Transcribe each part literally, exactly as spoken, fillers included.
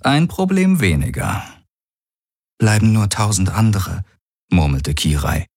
Ein Problem weniger. Bleiben nur tausend andere, murmelte Kirai.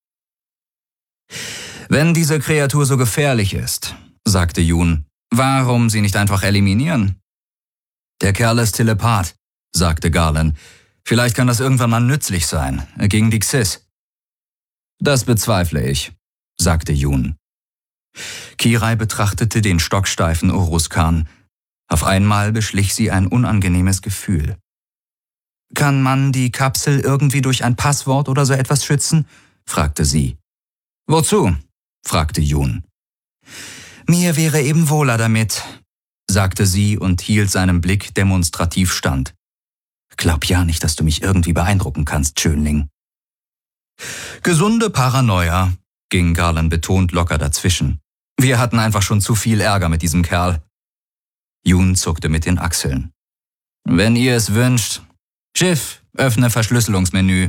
Wenn diese Kreatur so gefährlich ist, sagte Jun, warum sie nicht einfach eliminieren? Der Kerl ist Telepath, sagte Garland. Vielleicht kann das irgendwann mal nützlich sein, gegen die Xyz. Das bezweifle ich, sagte Jun. Kirai betrachtete den stocksteifen Uruzkan. Auf einmal beschlich sie ein unangenehmes Gefühl. Kann man die Kapsel irgendwie durch ein Passwort oder so etwas schützen? Fragte sie. Wozu? Fragte Jun. Mir wäre eben wohler damit, sagte sie und hielt seinem Blick demonstrativ stand. Glaub ja nicht, dass du mich irgendwie beeindrucken kannst, Schönling. Gesunde Paranoia, ging Garland betont locker dazwischen. Wir hatten einfach schon zu viel Ärger mit diesem Kerl. Jun zuckte mit den Achseln. Wenn ihr es wünscht. Schiff, öffne Verschlüsselungsmenü.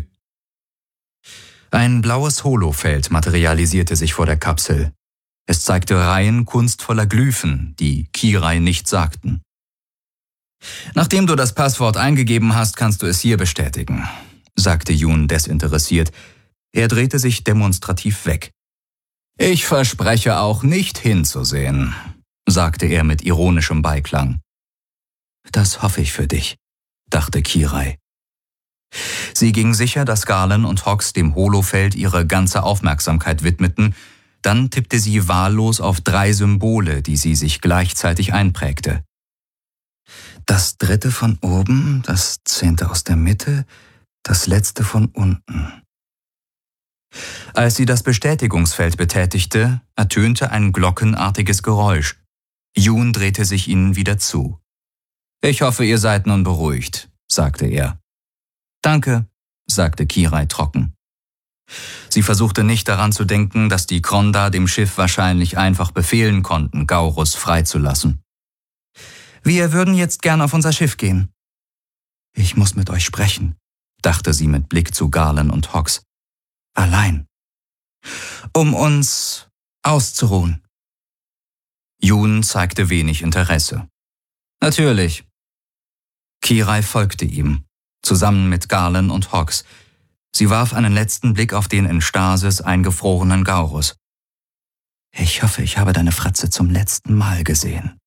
Ein blaues Holofeld materialisierte sich vor der Kapsel. Es zeigte Reihen kunstvoller Glyphen, die Kirai nicht sagten. Nachdem du das Passwort eingegeben hast, kannst du es hier bestätigen, sagte Jun desinteressiert. Er drehte sich demonstrativ weg. Ich verspreche auch nicht hinzusehen, sagte er mit ironischem Beiklang. Das hoffe ich für dich, dachte Kirai. Sie ging sicher, dass Garland und Hox dem Holofeld ihre ganze Aufmerksamkeit widmeten, dann tippte sie wahllos auf drei Symbole, die sie sich gleichzeitig einprägte. Das dritte von oben, das zehnte aus der Mitte, das letzte von unten. Als sie das Bestätigungsfeld betätigte, ertönte ein glockenartiges Geräusch. Jun drehte sich ihnen wieder zu. »Ich hoffe, ihr seid nun beruhigt«, sagte er. »Danke«, sagte Kirai trocken. Sie versuchte nicht daran zu denken, dass die Kronda dem Schiff wahrscheinlich einfach befehlen konnten, Gaurus freizulassen. »Wir würden jetzt gern auf unser Schiff gehen.« »Ich muss mit euch sprechen«, dachte sie mit Blick zu Garland und Hox. »Allein. Um uns auszuruhen.« Jun zeigte wenig Interesse. »Natürlich.« Kirai folgte ihm, zusammen mit Garland und Hox. Sie warf einen letzten Blick auf den in Stasis eingefrorenen Gaurus. »Ich hoffe, ich habe deine Fratze zum letzten Mal gesehen.«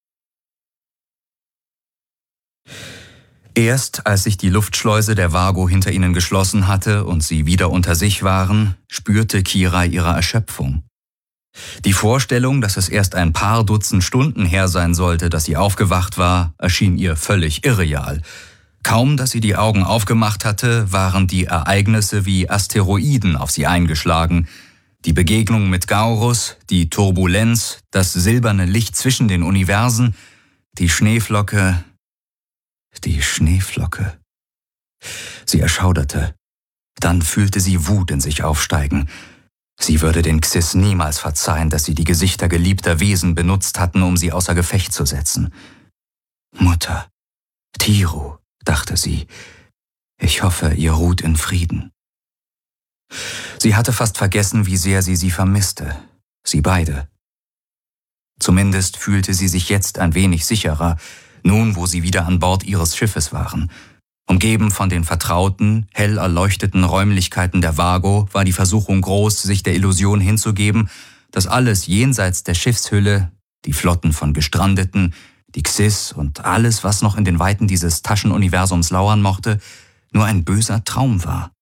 Erst als sich die Luftschleuse der Vago hinter ihnen geschlossen hatte und sie wieder unter sich waren, spürte Kirai ihre Erschöpfung. Die Vorstellung, dass es erst ein paar Dutzend Stunden her sein sollte, dass sie aufgewacht war, erschien ihr völlig irreal. Kaum, dass sie die Augen aufgemacht hatte, waren die Ereignisse wie Asteroiden auf sie eingeschlagen. Die Begegnung mit Gaurus, die Turbulenz, das silberne Licht zwischen den Universen, die Schneeflocke, die Schneeflocke. Sie erschauderte. Dann fühlte sie Wut in sich aufsteigen. Sie würde den Xyz niemals verzeihen, dass sie die Gesichter geliebter Wesen benutzt hatten, um sie außer Gefecht zu setzen. Mutter, Tiru, dachte sie. Ich hoffe, ihr ruht in Frieden. Sie hatte fast vergessen, wie sehr sie sie vermisste. Sie beide. Zumindest fühlte sie sich jetzt ein wenig sicherer, nun wo sie wieder an Bord ihres Schiffes waren. Umgeben von den vertrauten, hell erleuchteten Räumlichkeiten der Vago war die Versuchung groß, sich der Illusion hinzugeben, dass alles jenseits der Schiffshülle, die Flotten von Gestrandeten, die Xyz und alles, was noch in den Weiten dieses Taschenuniversums lauern mochte, nur ein böser Traum war.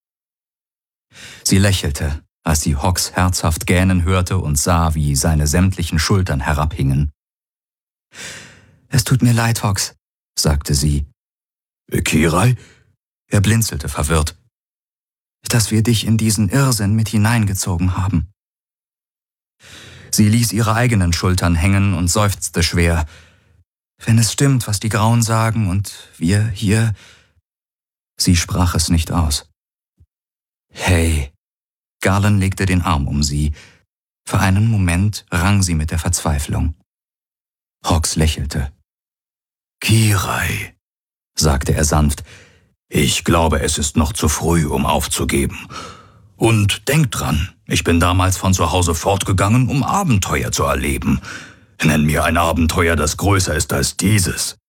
Sie lächelte, als sie Hox herzhaft gähnen hörte und sah, wie seine sämtlichen Schultern herabhingen. »Es tut mir leid, Hox«, sagte sie. »Kirai?« Er blinzelte verwirrt. »Dass wir dich in diesen Irrsinn mit hineingezogen haben.« Sie ließ ihre eigenen Schultern hängen und seufzte schwer. »Wenn es stimmt, was die Grauen sagen und wir hier...« Sie sprach es nicht aus. »Hey!« Garland legte den Arm um sie. Für einen Moment rang sie mit der Verzweiflung. Hox lächelte. »Kirai«, sagte er sanft, »ich glaube, es ist noch zu früh, um aufzugeben. Und denk dran, ich bin damals von zu Hause fortgegangen, um Abenteuer zu erleben. Nenn mir ein Abenteuer, das größer ist als dieses.«